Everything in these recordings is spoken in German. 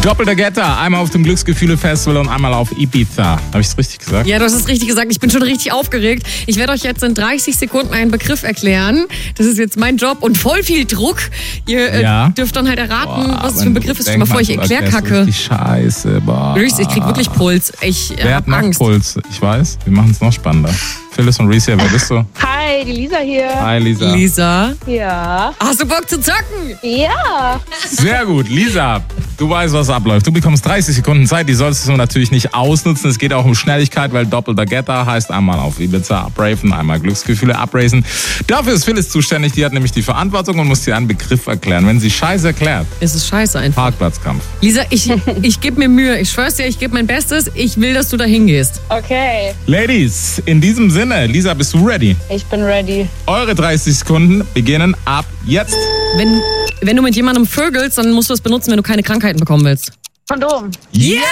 Doppelter Getter, einmal auf dem Glücksgefühle-Festival und einmal auf Ibiza. Habe ich es richtig gesagt? Ja, du hast es richtig gesagt. Ich bin schon richtig aufgeregt. Ich werde euch jetzt in 30 Sekunden einen Begriff erklären. Das ist jetzt mein Job und voll viel Druck. Ihr dürft dann halt erraten, was es für ein Begriff ist. Stell mal vor, ich erkläre Kacke. Die Scheiße, boah. Ich krieg wirklich Puls. Ich hab Angst. Puls? Ich weiß, wir machen es noch spannender. Phyllis und Reese, wer bist du? Hi, die Lisa hier. Hi, Lisa. Lisa? Ja. Hast du Bock zu zocken? Ja. Sehr gut, Lisa. Du weißt, was abläuft. Du bekommst 30 Sekunden Zeit, die solltest du natürlich nicht ausnutzen. Es geht auch um Schnelligkeit, weil doppelter Getter heißt einmal auf Ibiza abraven, einmal Glücksgefühle abraisen. Dafür ist Phyllis zuständig, die hat nämlich die Verantwortung und muss dir einen Begriff erklären. Wenn sie Scheiße erklärt, ist es scheiße einfach. Parkplatzkampf. Lisa, ich gebe mir Mühe. Ich schwör's dir, ich gebe mein Bestes. Ich will, dass du da hingehst. Okay. Ladies, in diesem Sinne, Lisa, bist du ready? Ich bin ready. Eure 30 Sekunden beginnen ab jetzt. Wenn du mit jemandem vögelst, dann musst du es benutzen, wenn du keine Krankheiten bekommen willst. Kondom. Yes!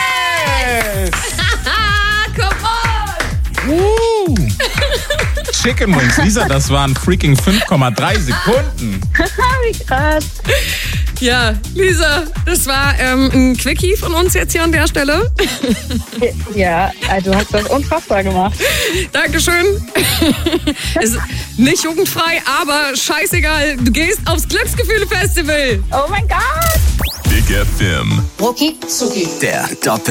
Come on! Chicken Wings, Lisa, das waren freaking 5,3 Sekunden. Wie krass. Ja, Lisa, das war ein Quickie von uns jetzt hier an der Stelle. Ja, du hast das unfassbar gemacht. Dankeschön. Ist nicht jugendfrei, aber scheißegal. Du gehst aufs Glücksgefühle-Festival. Oh mein Gott. Big FM. Rucki Zucki. Der Doppel